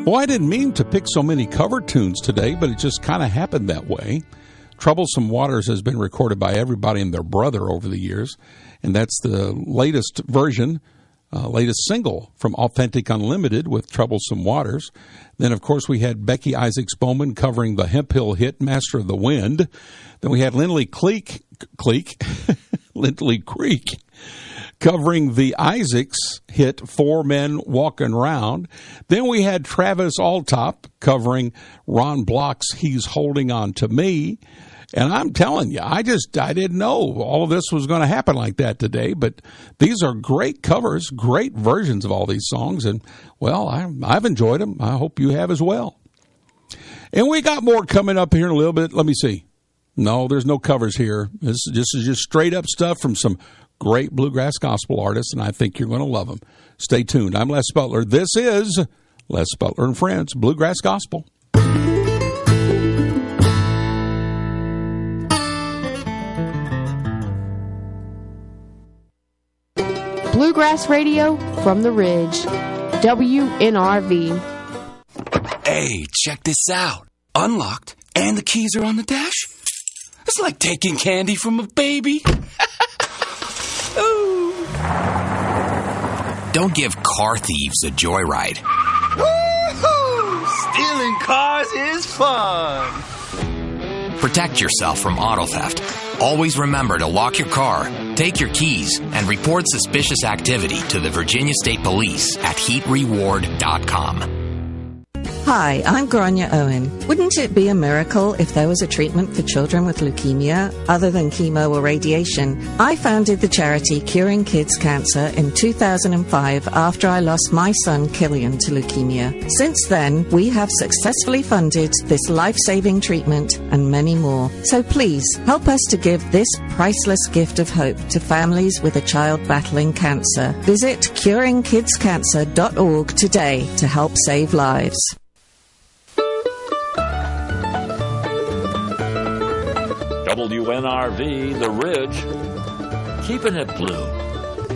Well, I didn't mean to pick so many cover tunes today, but it just kind of happened that way. Troublesome Waters has been recorded by everybody and their brother over the years, and that's the latest version, latest single from Authentic Unlimited with Troublesome Waters. Then, of course, we had Becky Isaacs Bowman covering the Hemp Hill hit Master of the Wind. Then we had Lindley Creek covering the Isaacs hit Four Men Walking Round. Then we had Travis Alltop covering Ron Block's He's Holding On to Me. And I'm telling you, I didn't know all of this was going to happen like that today. But these are great covers, great versions of all these songs. And, well, I've enjoyed them. I hope you have as well. And we got more coming up here in a little bit. Let me see. No, there's no covers here. This is just straight up stuff from some great bluegrass gospel artists, and I think you're going to love them. Stay tuned. I'm Les Butler. This is Les Butler and Friends, Bluegrass Gospel. Bluegrass Radio from the Ridge, WNRV. Hey, check this out. Unlocked, and the keys are on the dash. It's like taking candy from a baby. Ooh. Don't give car thieves a joyride. Woo-hoo! Stealing cars is fun. Protect yourself from auto theft. Always remember to lock your car, take your keys, and report suspicious activity to the Virginia State Police at heatreward.com. Hi, I'm Grania Owen. Wouldn't it be a miracle if there was a treatment for children with leukemia other than chemo or radiation? I founded the charity Curing Kids Cancer in 2005 after I lost my son Killian to leukemia. Since then, we have successfully funded this life-saving treatment and many more. So please, help us to give this priceless gift of hope to families with a child battling cancer. Visit curingkidscancer.org today to help save lives. WNRV, The Ridge, keeping it blue.